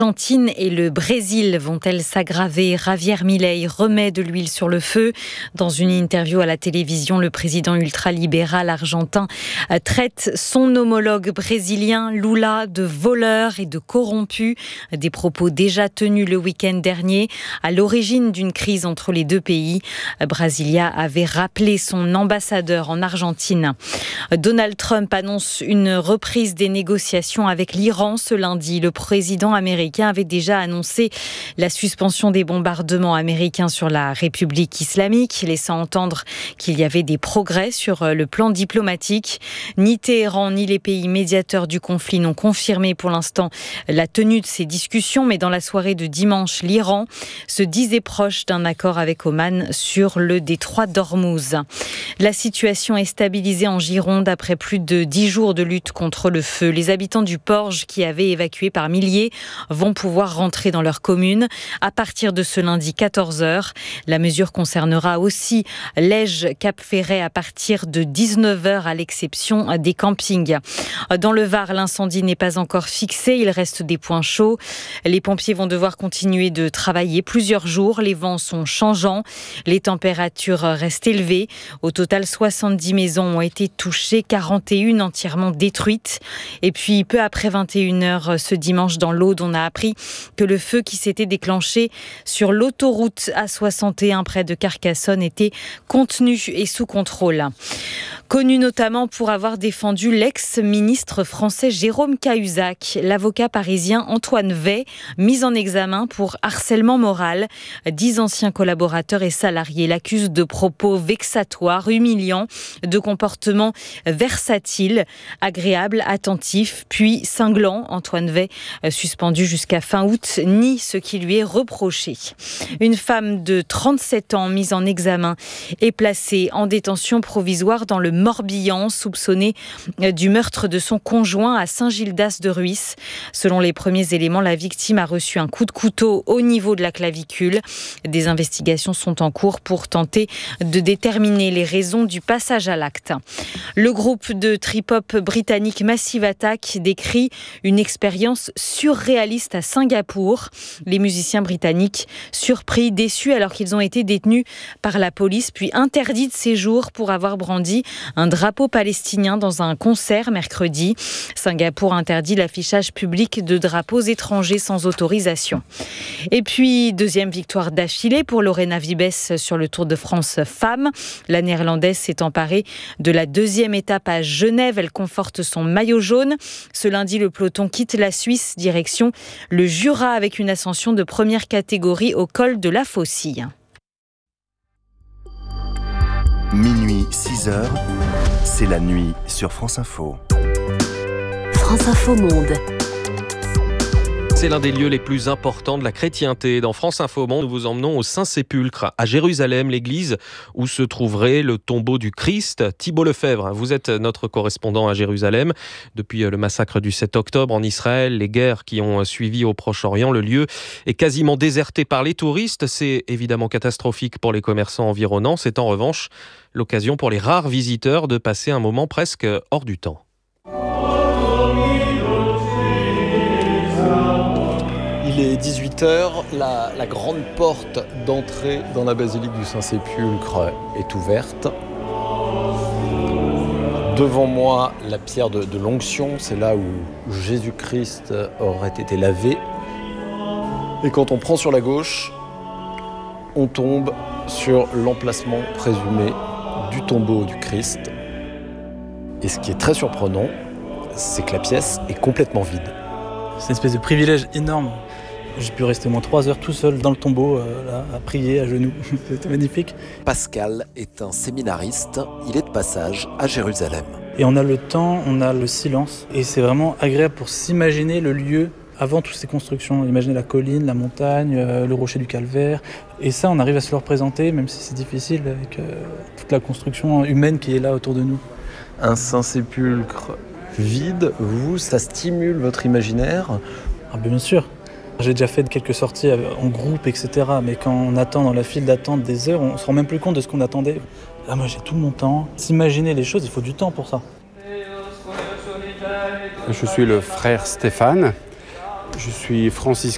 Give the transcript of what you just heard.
L'Argentine et le Brésil vont-elles s'aggraver ? Javier Milei remet de l'huile sur le feu. Dans une interview à la télévision, le président ultralibéral argentin traite son homologue brésilien Lula de voleur et de corrompu. Des propos déjà tenus le week-end dernier, à l'origine d'une crise entre les deux pays. Brasilia avait rappelé son ambassadeur en Argentine. Donald Trump annonce une reprise des négociations avec l'Iran ce lundi. Le président américain avait déjà annoncé la suspension des bombardements américains sur la République islamique, laissant entendre qu'il y avait des progrès sur le plan diplomatique. Ni Téhéran ni les pays médiateurs du conflit n'ont confirmé pour l'instant la tenue de ces discussions, mais dans la soirée de dimanche, l'Iran se disait proche d'un accord avec Oman sur le détroit d'Ormuz. La situation est stabilisée en Gironde après plus de 10 jours de lutte contre le feu. Les habitants du Porge, qui avaient évacué par milliers, vont pouvoir rentrer dans leur commune à partir de ce lundi 14h. La mesure concernera aussi Lège, Cap-Ferret à partir de 19h à l'exception des campings. Dans le Var, l'incendie n'est pas encore fixé, il reste des points chauds. Les pompiers vont devoir continuer de travailler plusieurs jours, les vents sont changeants, les températures restent élevées. Au total, 70 maisons ont été touchées, 41 entièrement détruites. Et puis, peu après 21h ce dimanche dans l'Aude, on a appris que le feu qui s'était déclenché sur l'autoroute A61 près de Carcassonne était contenu et sous contrôle. Connu notamment pour avoir défendu l'ex-ministre français Jérôme Cahuzac, l'avocat parisien Antoine Wey, mis en examen pour harcèlement moral. 10 anciens collaborateurs et salariés l'accusent de propos vexatoires, humiliants, de comportements versatiles, agréables, attentifs, puis cinglants. Antoine Wey, suspendu jusqu'à fin août, nie ce qui lui est reproché. Une femme de 37 ans mise en examen est placée en détention provisoire dans le Morbihan, soupçonnée du meurtre de son conjoint à Saint-Gildas-de-Ruisse. Selon les premiers éléments, la victime a reçu un coup de couteau au niveau de la clavicule. Des investigations sont en cours pour tenter de déterminer les raisons du passage à l'acte. Le groupe de trip-hop britannique Massive Attack décrit une expérience surréaliste à Singapour. Les musiciens britanniques surpris, déçus alors qu'ils ont été détenus par la police puis interdits de séjour pour avoir brandi un drapeau palestinien dans un concert mercredi. Singapour interdit l'affichage public de drapeaux étrangers sans autorisation. Et puis, deuxième victoire d'affilée pour Lorena Wiebes sur le Tour de France Femmes. La Néerlandaise s'est emparée de la deuxième étape à Genève. Elle conforte son maillot jaune. Ce lundi, le peloton quitte la Suisse, direction le Jura avec une ascension de première catégorie au col de la Faucille. Minuit 6h, c'est la nuit sur France Info. France Info Monde. C'est l'un des lieux les plus importants de la chrétienté. Dans France Info Monde, nous vous emmenons au Saint-Sépulcre, à Jérusalem, l'église où se trouverait le tombeau du Christ. Thibault Lefebvre, vous êtes notre correspondant à Jérusalem. Depuis le massacre du 7 octobre en Israël, les guerres qui ont suivi au Proche-Orient, le lieu est quasiment déserté par les touristes. C'est évidemment catastrophique pour les commerçants environnants. C'est en revanche l'occasion pour les rares visiteurs de passer un moment presque hors du temps. Il est 18h, la grande porte d'entrée dans la basilique du Saint-Sépulcre est ouverte. Devant moi, la pierre de l'onction, c'est là où Jésus-Christ aurait été lavé. Et quand on prend sur la gauche, on tombe sur l'emplacement présumé du tombeau du Christ. Et ce qui est très surprenant, c'est que la pièce est complètement vide. C'est une espèce de privilège énorme. J'ai pu rester au moins 3 heures tout seul dans le tombeau, là, à prier à genoux. C'était magnifique. Pascal est un séminariste. Il est de passage à Jérusalem. Et on a le temps, on a le silence. Et c'est vraiment agréable pour s'imaginer le lieu avant toutes ces constructions. Imaginer la colline, la montagne, le rocher du Calvaire. Et ça, on arrive à se le représenter, même si c'est difficile, avec toute la construction humaine qui est là autour de nous. Un Saint-Sépulcre vide, vous, ça stimule votre imaginaire ? Ah bien sûr. J'ai déjà fait quelques sorties en groupe, etc. Mais quand on attend dans la file d'attente des heures, on se rend même plus compte de ce qu'on attendait. Là, moi, j'ai tout mon temps. S'imaginer les choses, il faut du temps pour ça. Je suis le frère Stéphane. Je suis franciscain.